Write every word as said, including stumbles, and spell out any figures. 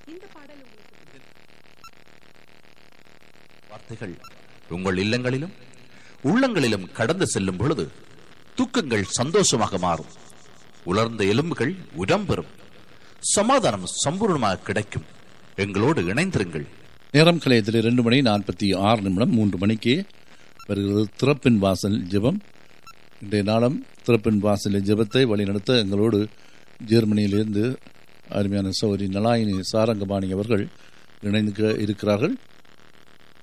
இந்த பாடல் உங்களுக்கு வார்த்தைகள் உங்கள் இல்லங்களிலும் உள்ளங்களிலும் கடந்து செல்லும் பொழுது தூக்கங்கள் சந்தோஷமாக மாறும், உலர்ந்த எலும்புகள் உடம்பெறும், சமாதானம் சம்பூர்ணமாக கிடைக்கும். எங்களோடு இணைந்திருங்கள். நேரம் கலையத்தில் இரண்டு மணி நாற்பத்தி ஆறு நிமிடம் மூன்று மணிக்கு வருகிறது திறப்பின் வாசல் ஜெபம். இன்றைய நாளும் திறப்பின் வாசல் ஜெபத்தை வழிநடத்த எங்களோடு ஜெர்மனியிலிருந்து அருமையான சௌரி நலாயினி சாரங்கபாணி அவர்கள் இணைந்து இருக்கிறார்கள்.